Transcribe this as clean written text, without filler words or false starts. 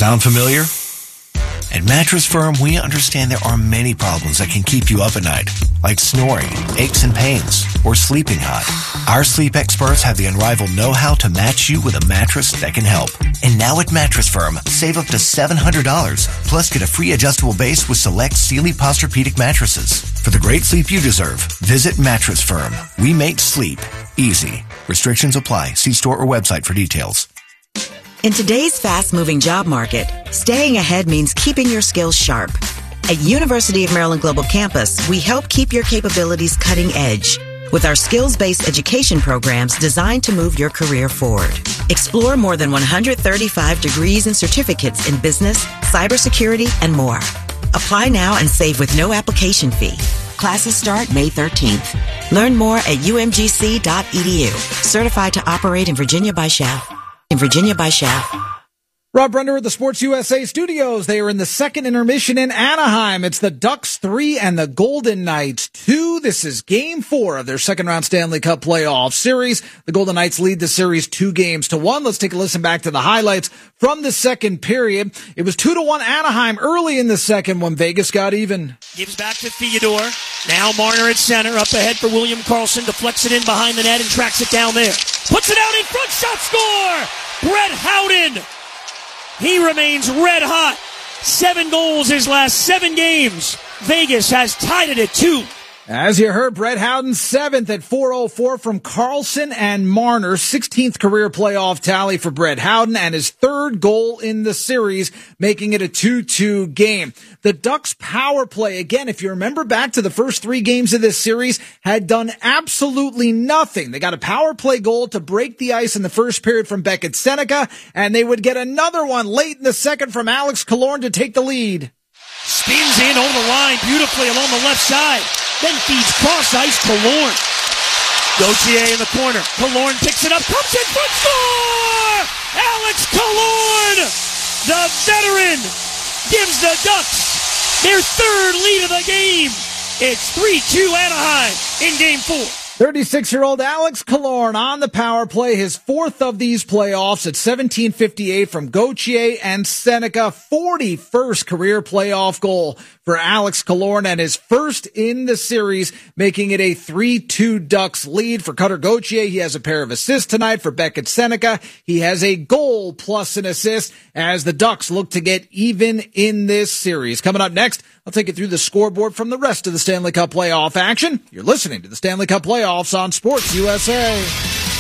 Sound familiar? At Mattress Firm, we understand there are many problems that can keep you up at night, like snoring, aches and pains, or sleeping hot. Our sleep experts have the unrivaled know-how to match you with a mattress that can help. And now at Mattress Firm, save up to $700, plus get a free adjustable base with select Sealy Posturepedic mattresses. For the great sleep you deserve, visit Mattress Firm. We make sleep easy. Restrictions apply. See store or website for details. In today's fast-moving job market, staying ahead means keeping your skills sharp. At University of Maryland Global Campus, we help keep your capabilities cutting edge with our skills-based education programs designed to move your career forward. Explore more than 135 degrees and certificates in business, cybersecurity, and more. Apply now and save with no application fee. Classes start May 13th. Learn more at umgc.edu. Certified to operate in Virginia by Shaft. Rob Brender at the Sports USA studios. They are in the second intermission in Anaheim. It's the Ducks 3 and the Golden Knights 2. This is game 4 of their second round Stanley Cup playoff series. The Golden Knights lead the series 2-1. Let's take a listen back to the highlights from the second period. It was 2-1 Anaheim early in the second when Vegas got even. Gives back to Theodore. Now Marner at center. Up ahead for William Karlsson. Deflects it in behind the net and tracks it down there. Puts it out in front. Shot score! Brett Howden. He remains red hot. 7 goals his last 7 games. Vegas has tied it at 2. As you heard, Brett Howden 7th at .404 from Karlsson and Marner. 16th career playoff tally for Brett Howden and his 3rd goal in the series, making it a 2-2 game. The Ducks power play, again, if you remember back to the first 3 games of this series, had done absolutely nothing. They got a power play goal to break the ice in the first period from Beckett Seneca, and they would get another one late in the second from Alex Killorn to take the lead. Spins in over the line beautifully along the left side. Then feeds cross ice Killorn. Gauthier in the corner. Killorn picks it up. Comes in front. Score! Alex Killorn, the veteran, gives the Ducks their 3rd lead of the game. It's 3-2 Anaheim in game 4. 36-year-old Alex Killorn on the power play, his 4th of these playoffs at 17:58 from Gauthier and Seneca. 41st career playoff goal for Alex Killorn and his 1st in the series, making it a 3-2 Ducks lead. For Cutter Gauthier, he has a pair of assists tonight. For Beckett Seneca, he has a goal plus an assist as the Ducks look to get even in this series. Coming up next, I'll take you through the scoreboard from the rest of the Stanley Cup playoff action. You're listening to the Stanley Cup playoffs on Sports USA.